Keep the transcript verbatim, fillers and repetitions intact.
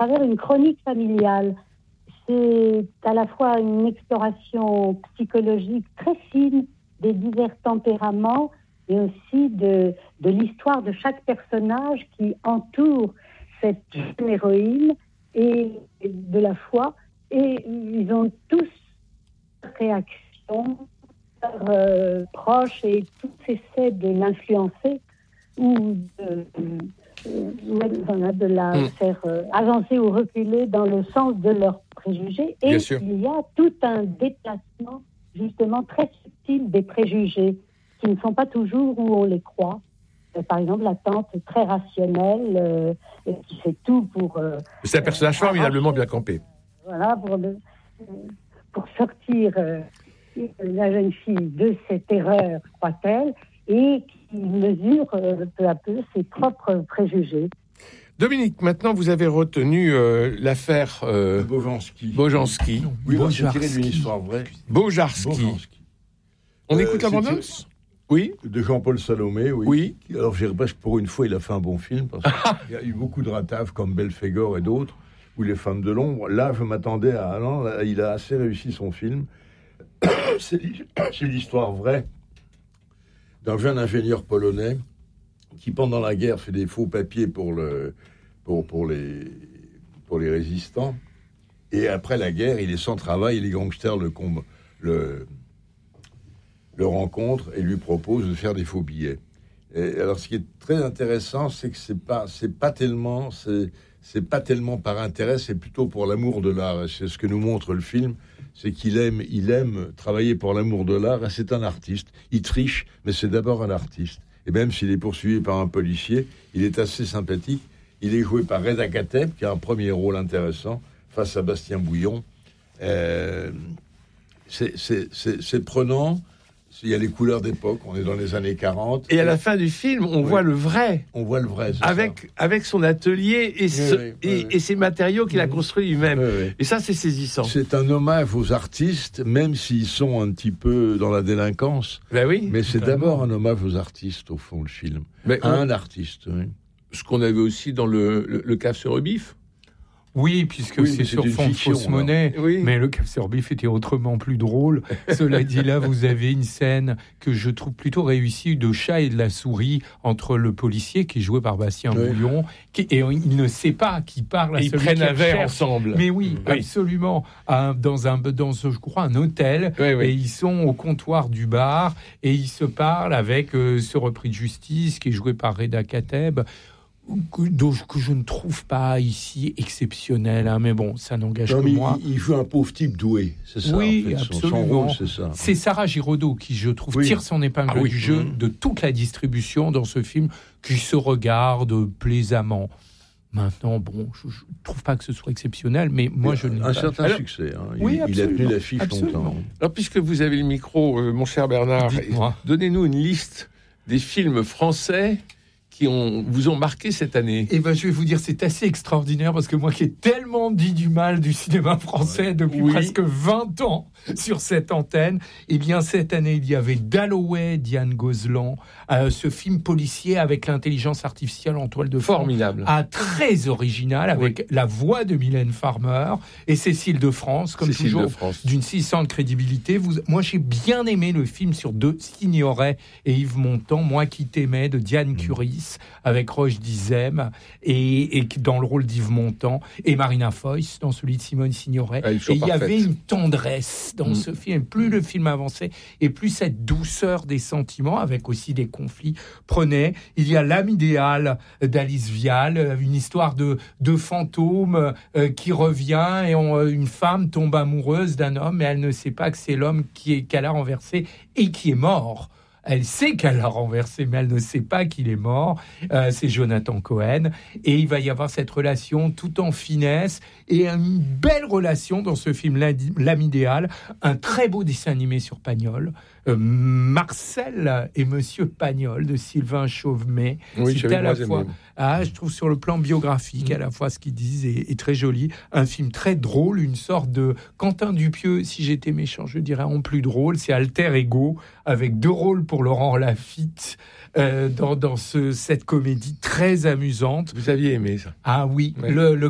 travers une chronique familiale. C'est à la fois une exploration psychologique très fine des divers tempéraments et aussi de, de l'histoire de chaque personnage qui entoure cette jeune héroïne et de la foi. Et ils ont tous réaction euh, proches et tous essaient de l'influencer ou de, euh, de la mmh. faire euh, avancer ou reculer dans le sens de leurs préjugés. Et il y a tout un déplacement justement très subtil des préjugés qui ne sont pas toujours où on les croit. Euh, par exemple, la tante très rationnelle euh, qui fait tout pour... Euh, C'est un personnage euh, formidablement bien campé. Voilà, pour, le, pour sortir euh, la jeune fille de cette erreur, croit-elle, et qui mesure euh, peu à peu ses propres préjugés. Dominique, maintenant vous avez retenu euh, l'affaire euh, Bojanski. Bojanski. Oui, c'est tiré d'une histoire vraie. Bojanski. Bojanski. On euh, écoute la bande-annonce ? Oui. De Jean-Paul Salomé, oui. Oui. Alors, je dirais presque pour une fois, il a fait un bon film, parce qu'il y a eu beaucoup de rataves comme Belphégor et d'autres, ou Les Femmes de l'ombre. Là, je m'attendais à... Non, là, il a assez réussi son film. c'est, c'est l'histoire vraie d'un jeune ingénieur polonais qui, pendant la guerre, fait des faux papiers pour, le, pour, pour, les, pour les résistants. Et après la guerre, il est sans travail, et les gangsters le... le le rencontre et lui propose de faire des faux billets. Et alors, ce qui est très intéressant, c'est que c'est pas, c'est pas tellement, c'est, c'est pas tellement par intérêt, c'est plutôt pour l'amour de l'art. Et c'est ce que nous montre le film, c'est qu'il aime, il aime travailler pour l'amour de l'art. Et c'est un artiste. Il triche, mais c'est d'abord un artiste. Et même s'il est poursuivi par un policier, il est assez sympathique. Il est joué par Reda Kateb, qui a un premier rôle intéressant face à Bastien Bouillon. Euh, c'est, c'est, c'est, c'est prenant. Il y a les couleurs d'époque, on est dans les années quarante. Et à la fin du film, on oui. voit le vrai. On voit le vrai, c'est avec, ça. Avec son atelier et, oui, ce, oui, et, oui. et ses matériaux qu'il a construits lui-même. Oui, oui. Et ça, c'est saisissant. C'est un hommage aux artistes, même s'ils sont un petit peu dans la délinquance. Ben oui. Mais c'est d'abord un hommage aux artistes, au fond, le film. Mais à on... un artiste, oui. Ce qu'on avait aussi dans le, le, le cave sur Rebif. Oui, puisque oui, c'est sur fond de fausse alors. monnaie, oui. mais le Cave sur Bif était autrement plus drôle. Cela dit, là, vous avez une scène que je trouve plutôt réussie de chat et de la souris entre le policier, qui est joué par Bastien oui. Bouillon, qui, et il ne sait pas qui parle à et celui ils prennent qui un verre cherche. ensemble. Mais oui, oui. absolument. Un, dans, un, dans, je crois, un hôtel, oui, oui. et ils sont au comptoir du bar, et ils se parlent avec euh, ce repris de justice, qui est joué par Reda Kateb, Que, que je ne trouve pas ici exceptionnel, hein, mais bon, ça n'engage non, que moi. Il, il joue un pauvre type doué, c'est ça. Oui, en fait. absolument. Son, son rôle, c'est ça. C'est Sarah Giraudot qui, je trouve, oui. tire son épingle ah, oui. du jeu mmh. de toute la distribution dans ce film, qui se regarde plaisamment. Maintenant, bon, je ne trouve pas que ce soit exceptionnel, mais moi, mais je n'ai un pas. certain Alors, succès. Hein. Il, oui, il a tenu l'affiche absolument. longtemps. Alors, puisque vous avez le micro, euh, mon cher Bernard, Dites-moi. Donnez-nous une liste des films français qui ont, vous ont marqué cette année. Eh ben, je vais vous dire, c'est assez extraordinaire, parce que moi qui ai tellement dit du mal du cinéma français ouais. depuis oui. presque vingt ans sur cette antenne, eh bien, cette année, il y avait Dalloway, Diane Gozlan, euh, ce film policier avec l'intelligence artificielle en toile de fond. Formidable. Ah, très original, avec oui. la voix de Mylène Farmer et Cécile de France, comme Cécile toujours, de France. d'une saisissante crédibilité. Vous, moi, j'ai bien aimé le film sur De Signoret et Yves Montand, Moi qui t'aimais, de Diane mmh. Curis, avec Roche Dizem, et, et dans le rôle d'Yves Montand, et Marina Foïs dans celui de Simone Signoret. Ah, et il y parfaite. avait une tendresse dans mmh. ce film. Plus le film avançait, et plus cette douceur des sentiments, avec aussi des conflits, prenait. Il y a L'âme idéale d'Alice Vial, une histoire de, de fantôme euh, qui revient, et on, une femme tombe amoureuse d'un homme, mais elle ne sait pas que c'est l'homme qui est, qu'elle a renversé et qui est mort. Elle sait qu'elle l'a renversé, mais elle ne sait pas qu'il est mort. Euh, c'est Jonathan Cohen. Et il va y avoir cette relation tout en finesse et une belle relation dans ce film L'âme idéale. Un très beau dessin animé sur Pagnol. Euh, Marcel et Monsieur Pagnol de Sylvain Chauvemet. Oui, c'est à la fois, ah, je trouve sur le plan biographique, mmh. à la fois ce qu'ils disent est, est très joli. Un film très drôle, une sorte de Quentin Dupieux, si j'étais méchant, je dirais en plus drôle. C'est Alter Ego, avec deux rôles pour Laurent Lafitte euh, dans, dans ce, cette comédie très amusante. Vous aviez aimé ça? Ah oui, ouais. le, le